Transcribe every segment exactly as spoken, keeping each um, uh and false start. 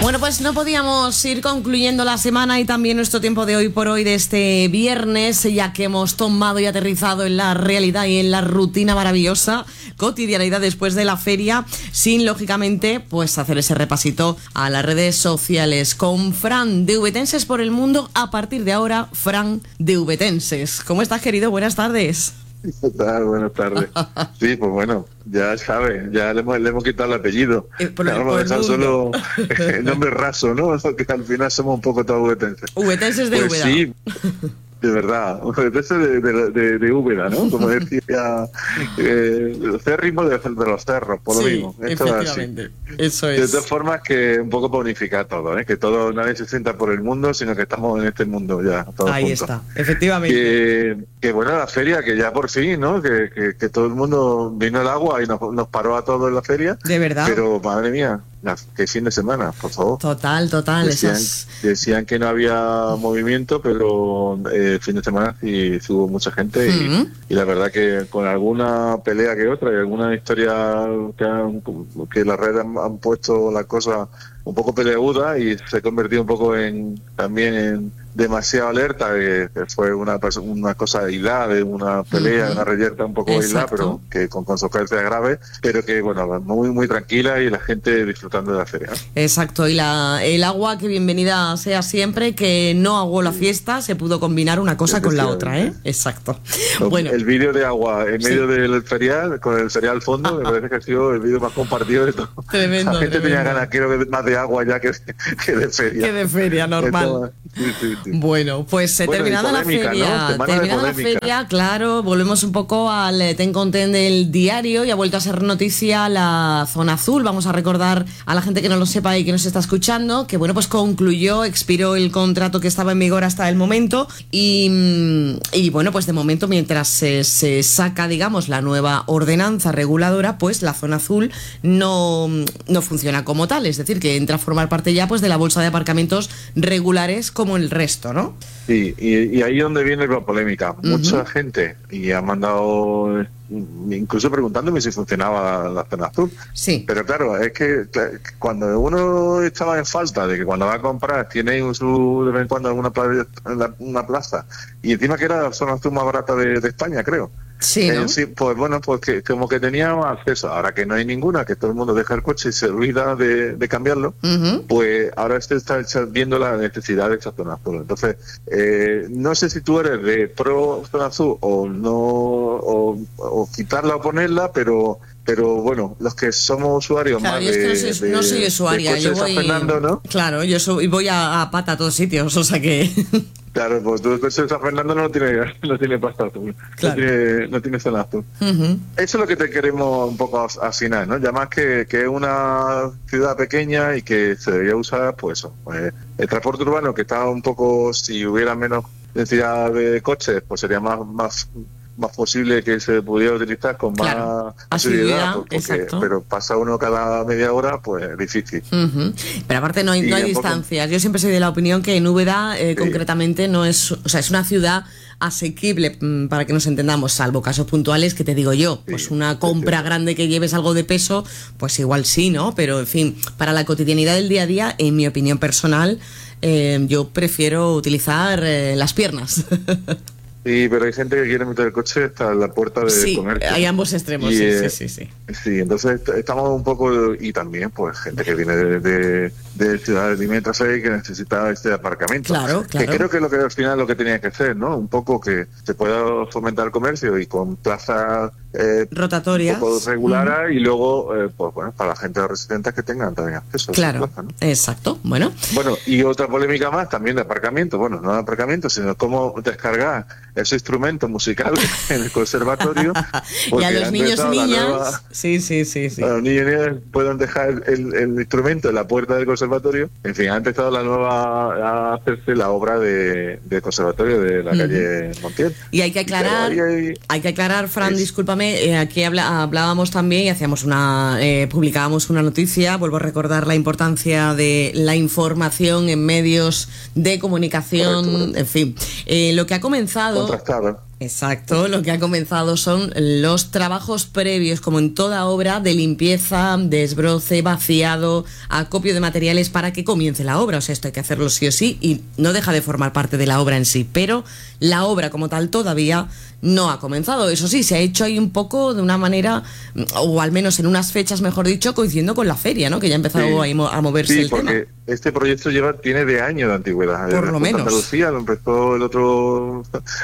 Bueno, pues no podíamos ir concluyendo la semana y también nuestro tiempo de hoy por hoy de este viernes, ya que hemos tomado y aterrizado en la realidad y en la rutina maravillosa, cotidianidad después de la feria, sin lógicamente pues hacer ese repasito a las redes sociales con Fran de Ubetenses por el Mundo. A partir de ahora, Fran de Ubetenses. ¿Cómo estás, querido? Buenas tardes. ¿Qué tal? Buenas tardes. Sí, pues bueno, ya sabes, ya le hemos, le hemos quitado el apellido. Eh, por el, ya vamos a dejar solo el nombre raso, ¿no? Que al final somos un poco todos ubetenses. Ubetenses de pues Úbeda. Sí, de verdad, ubetenses de, de, de, de Úbeda, ¿no? Como decía, eh, el cérrimo de, de los cerros, por lo sí, mismo. Esto efectivamente, eso es. De todas formas, que un poco para unificar todo, ¿eh? Que todo, nadie se sienta por el mundo, sino que estamos en este mundo ya, todos Ahí juntos. está, efectivamente. Que, que bueno, la feria, que ya por fin, ¿no? Que, que, que todo el mundo vino el agua y nos, nos paró a todos en la feria. De verdad. Pero, madre mía, que fin de semana, por favor. Total, total. Decían, Esas... decían que no había movimiento, pero el fin de semana sí, sí hubo mucha gente. Uh-huh. y, y la verdad que con alguna pelea que otra y alguna historia que, han, que las redes han, han puesto la cosa un poco peleaguda y se ha convertido un poco en también en demasiado alerta, que, que fue una una cosa aislada, de una pelea, uh-huh. una reyerta un poco aislada, pero que con consecuencias graves, pero que bueno, muy muy tranquila y la gente disfrutando de la feria. Exacto, y la el agua, que bienvenida sea siempre, que no aguó la fiesta, se pudo combinar una cosa con la otra, ¿eh? Exacto. El, bueno, el vídeo de agua en medio sí. del ferial, con el ferial al fondo, me parece que ha sido el vídeo más compartido de todo. Tremendo, la gente tremendo. tenía ganas, quiero que más de agua ya que, que de feria. Que de feria, normal. Entonces, sí, sí, sí. Bueno, pues eh, bueno, terminada polémica, la feria, ¿no? terminada la feria, claro, volvemos un poco al eh, ten con ten del diario y ha vuelto a ser noticia la zona azul. Vamos a recordar a la gente que no lo sepa y que nos está escuchando que, bueno, pues concluyó, expiró el contrato que estaba en vigor hasta el momento y, y bueno, pues de momento, mientras se, se saca, digamos, la nueva ordenanza reguladora, pues la zona azul no, no funciona como tal, es decir, que entra a formar parte ya pues de la bolsa de aparcamientos regulares como el resto, ¿no? Sí, y, y ahí es donde viene la polémica. Uh-huh. Mucha gente, y ha mandado, incluso preguntándome si funcionaba la, la zona azul. Sí. Pero claro, es que cuando uno estaba en falta de que cuando va a comprar tiene su, de vez en cuando alguna plaza, una plaza, y encima que era la zona azul más barata de, de España, creo. Sí, ¿no? Eh, sí, pues bueno, pues que, como que teníamos acceso. Ahora que no hay ninguna, que todo el mundo deja el coche y se olvida de, de cambiarlo, uh-huh. pues ahora se está viendo la necesidad de esta zona azul. Entonces, eh, no sé si tú eres de pro zona azul o no, o, o quitarla o ponerla, pero pero bueno, los que somos usuarios claro, más yo es que de, no soy, de, no soy usuaria, yo voy, Fernando, ¿no? Claro, yo soy, voy a, a pata a todos sitios, o sea que... Claro, pues tú de San Fernando no tiene, no tiene pasta azul, claro. no tiene, no tiene zona azul. Uh-huh. Eso es lo que te queremos un poco asignar, ¿no? Ya más que, que es una ciudad pequeña y que se debería usar, pues eso, pues, el transporte urbano que está un poco, si hubiera menos densidad de coches, pues sería más, más, más posible que se pudiera utilizar con claro. más asiduidad, porque, pero pasa uno cada media hora, pues difícil. Uh-huh. Pero aparte no hay, no hay distancias. Poco... Yo siempre soy de la opinión que en Úbeda eh, sí. concretamente no es, o sea, es una ciudad asequible, para que nos entendamos, salvo casos puntuales que te digo yo, sí, pues una compra sí, sí. grande que lleves algo de peso, pues igual sí, ¿no? Pero en fin, para la cotidianidad del día a día, en mi opinión personal, eh, yo prefiero utilizar eh, las piernas. Sí, pero hay gente que quiere meter el coche hasta la puerta del sí, comercio. Hay ambos extremos, y, sí, eh, sí, sí, sí. Sí, entonces estamos un poco... Y también, pues, gente que viene de, de, de ciudades limítrofes y que necesita este aparcamiento. Claro, claro. Que creo que es lo que al final lo que tenía que hacer, ¿no? Un poco que se pueda fomentar el comercio y con plazas... Eh, rotatorias. Un poco regulares mm. y luego, eh, pues bueno, para la gente de residentes que tengan también acceso claro, a esa plaza, ¿no? Exacto, bueno. Bueno, y otra polémica más también de aparcamiento, bueno, no de aparcamiento, sino cómo descargar ese instrumento musical en el conservatorio. Y a los niños y niñas, nueva, sí, sí, sí, sí. A los niños y niñas puedan dejar el, el instrumento en la puerta del conservatorio. En fin, ha empezado la nueva, a hacerse la obra de, del conservatorio de la uh-huh. calle Montiel. Y hay que aclarar, claro, hay, hay, hay que aclarar, Fran, es, discúlpame, Eh, aquí habla, hablábamos también y hacíamos una eh, publicábamos una noticia, vuelvo a recordar la importancia de la información en medios de comunicación. Correcto. En fin, eh, lo que ha comenzado contrastada Exacto, lo que ha comenzado son los trabajos previos, como en toda obra, de limpieza, desbroce, vaciado, acopio de materiales para que comience la obra. O sea, esto hay que hacerlo sí o sí y no deja de formar parte de la obra en sí, pero la obra como tal todavía no ha comenzado. Eso sí, se ha hecho ahí un poco de una manera, o al menos en unas fechas, mejor dicho, coincidiendo con la feria, ¿no? Que ya ha empezado sí, a moverse sí, el tema. Sí, porque este proyecto lleva tiene de años de antigüedad. Por lo menos. Andalucía lo empezó el otro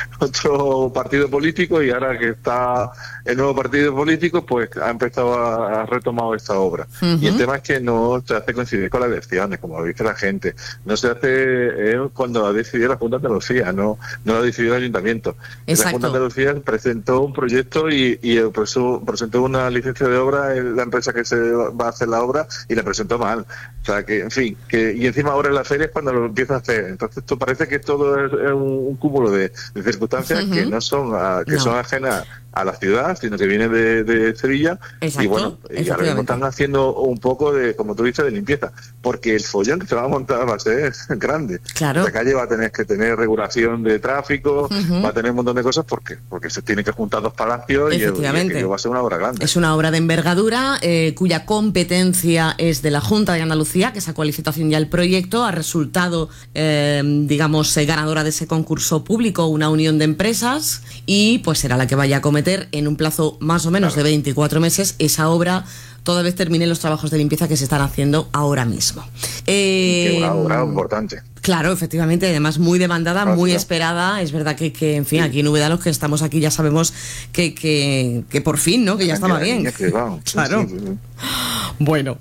otro partido político y ahora que está el nuevo partido político, pues ha empezado a, a retomar esta obra. Uh-huh. Y el tema es que no se hace coincidir con las elecciones, como dice la gente. No se hace eh, cuando ha decidido la Junta de Andalucía, no, no lo ha decidido el Ayuntamiento. Exacto. La Junta de Andalucía presentó un proyecto y, y presentó, presentó una licencia de obra en la empresa que se va a hacer la obra y la presentó mal. O sea que, en fin, que y encima ahora en la feria es cuando lo empieza a hacer. Entonces esto parece que todo es, es un, un cúmulo de, de circunstancias uh-huh. que no son a, que no. son ajenas a la ciudad, sino que viene de, de Sevilla. Exacto, y bueno, y ahora mismo están haciendo un poco de, como tú dices, de limpieza, porque el follón que se va a montar va a ser grande. Claro. La calle va a tener que tener regulación de tráfico, uh-huh. va a tener un montón de cosas, porque porque se tienen que juntar dos palacios y, y va a ser una obra grande. Es una obra de envergadura eh, cuya competencia es de la Junta de Andalucía, que sacó a licitación ya el proyecto, ha resultado, eh, digamos, eh, ganadora de ese concurso público, una unión de empresas, y pues será la que vaya a cometer en un plazo más o menos claro. de veinticuatro meses esa obra, toda vez terminen los trabajos de limpieza que se están haciendo ahora mismo. Eh, que una obra importante. Claro, efectivamente, además muy demandada, Gracias. muy esperada. Es verdad que, que en fin, sí. aquí en Úbeda los que estamos aquí ya sabemos que, que, que por fin, ¿no? Que ya estaba bien. Que va. Claro. Sí, sí, sí. Bueno,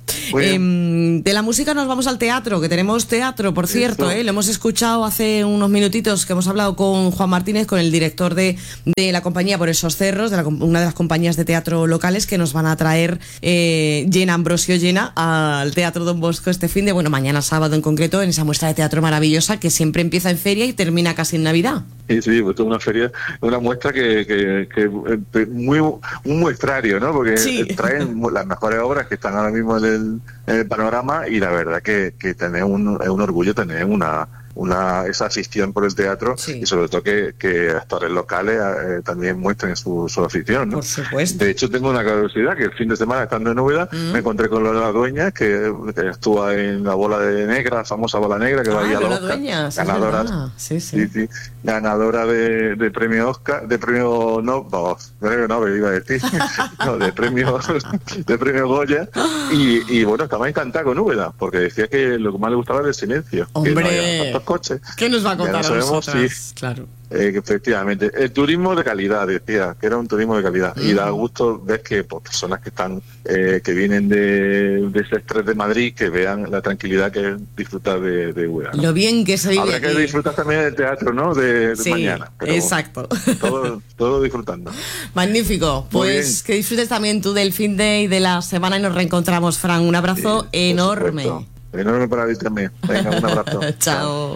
eh, de la música nos vamos al teatro, que tenemos teatro, por cierto, ¿eh? Lo hemos escuchado hace unos minutitos que hemos hablado con Juan Martínez, con el director de, de la compañía Por Esos Cerros, de la, una de las compañías de teatro locales que nos van a traer eh, Llena Ambrosio Llena al Teatro Don Bosco este fin de, bueno, mañana sábado en concreto, en esa muestra de teatro maravillosa que siempre empieza en feria y termina casi en Navidad. Sí, sí, pues es una feria, una muestra que, que, que muy un muestrario, ¿no? Porque sí. traen las mejores obras que están ahora mismo en el, en el panorama y la verdad que, que tener un, es un orgullo tener una una esa afición por el teatro sí. y sobre todo que, que actores locales eh, también muestren su, su afición, ¿no? Por supuesto. De hecho tengo una curiosidad que el fin de semana estando en Úbeda mm. me encontré con Lola Dueñas que, que actúa en la bola de negra, la famosa bola negra que ah, va ahí a Lola Oscar, Dueñas, ganadora, sí, sí. Sí, sí, ganadora de, de premio Oscar, de premio no, vamos, premio Nobel iba a decir, no, de premio de premio Goya y, y bueno, estaba encantada con Úbeda porque decía que lo que más le gustaba era el silencio. Hombre. Que no había tantos coches. ¿Qué nos va a contar no a nosotras? Sí, claro. Eh, efectivamente, el turismo de calidad, decía, que era un turismo de calidad. Mm. Y da gusto ver que pues, personas que están, eh, que vienen de, de ese estrés de Madrid, que vean la tranquilidad que es disfrutar de, de Úbeda, ¿no? Lo bien que se vive Habrá aquí. que disfrutar también del teatro, ¿no? De, de sí, mañana. Pero exacto. Todo, todo disfrutando. Magnífico. Pues que disfrutes también tú del fin de y de la semana y nos reencontramos, Fran. Un abrazo sí, enorme. Enorme para ti también. Venga, un abrazo. Chao.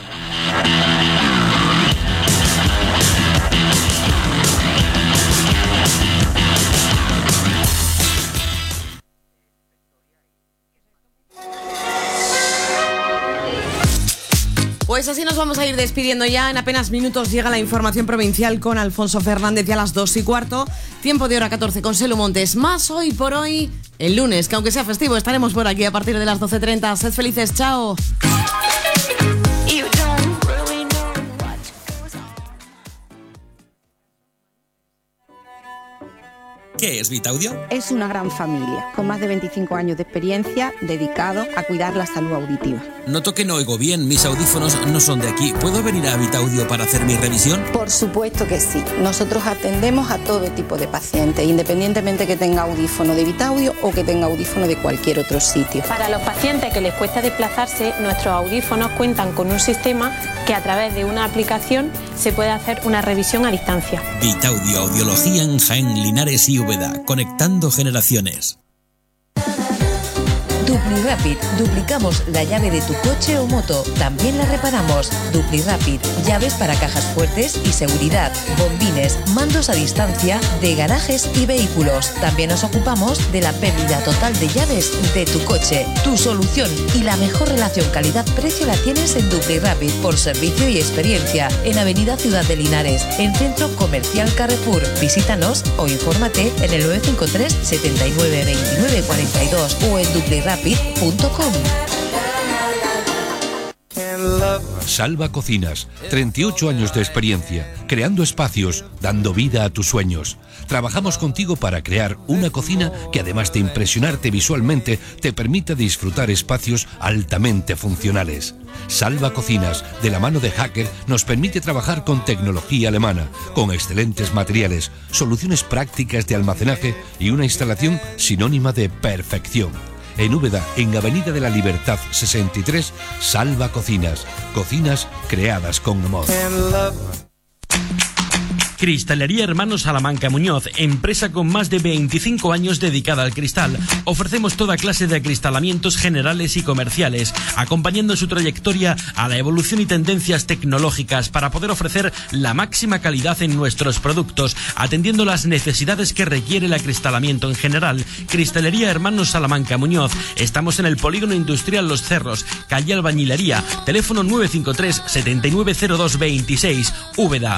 Pues así nos vamos a ir despidiendo ya. En apenas minutos llega la información provincial con Alfonso Fernández y a las dos y cuarto. Tiempo de hora catorce con Selu Montes. Más hoy por hoy, el lunes, que aunque sea festivo, estaremos por aquí a partir de las doce treinta. Sed felices, chao. ¿Qué es Vitaudio? Es una gran familia, con más de veinticinco años de experiencia, dedicado a cuidar la salud auditiva. Noto que no oigo bien, mis audífonos no son de aquí. ¿Puedo venir a Vitaudio para hacer mi revisión? Por supuesto que sí. Nosotros atendemos a todo tipo de pacientes, independientemente que tenga audífono de Vitaudio o que tenga audífono de cualquier otro sitio. Para los pacientes que les cuesta desplazarse, nuestros audífonos cuentan con un sistema que a través de una aplicación se puede hacer una revisión a distancia. Vitaudio Audiología en Jaén, Linares y Úbeda, conectando generaciones. DupliRapid, duplicamos la llave de tu coche o moto, también la reparamos. DupliRapid, llaves para cajas fuertes y seguridad, bombines, mandos a distancia de garajes y vehículos. También nos ocupamos de la pérdida total de llaves de tu coche. Tu solución y la mejor relación calidad-precio la tienes en DupliRapid por servicio y experiencia, en Avenida Ciudad de Linares, en Centro Comercial Carrefour. Visítanos o infórmate en el nueve cinco tres, setenta y nueve, veintinueve, cuarenta y dos o en duplirapid punto com. Salva Cocinas, treinta y ocho años de experiencia, creando espacios, dando vida a tus sueños. Trabajamos contigo para crear una cocina que, además de impresionarte visualmente, te permita disfrutar espacios altamente funcionales. Salva Cocinas, de la mano de Hacker, nos permite trabajar con tecnología alemana, con excelentes materiales, soluciones prácticas de almacenaje y una instalación sinónima de perfección. En Úbeda, en Avenida de la Libertad sesenta y tres, Salva Cocinas. Cocinas creadas con amor. Cristalería Hermanos Salamanca Muñoz, empresa con más de veinticinco años dedicada al cristal. Ofrecemos toda clase de acristalamientos generales y comerciales, acompañando su trayectoria a la evolución y tendencias tecnológicas para poder ofrecer la máxima calidad en nuestros productos, atendiendo las necesidades que requiere el acristalamiento en general. Cristalería Hermanos Salamanca Muñoz. Estamos en el Polígono Industrial Los Cerros, calle Albañilería, teléfono nueve cinco tres, setenta y nueve cero dos veintiséis, Úbeda.